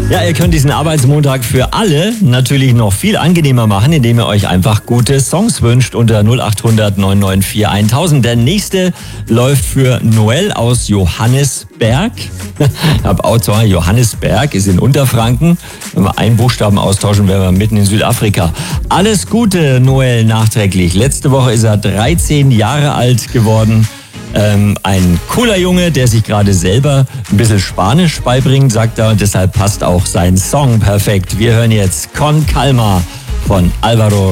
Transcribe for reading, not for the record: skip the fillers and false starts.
Ja, ihr könnt diesen Arbeitsmontag für alle natürlich noch viel angenehmer machen, indem ihr euch einfach gute Songs wünscht unter 0800 994 1000. Der nächste läuft für Noel aus Johannisberg. Autor Johannisberg ist in Unterfranken. Wenn wir einen Buchstaben austauschen, wären wir mitten in Südafrika. Alles Gute, Noel, nachträglich. Letzte Woche ist er 13 Jahre alt geworden. Ein cooler Junge, der sich gerade selber ein bisschen Spanisch beibringt, sagt er, und deshalb passt auch sein Song perfekt. Wir hören jetzt Con Calma von Alvaro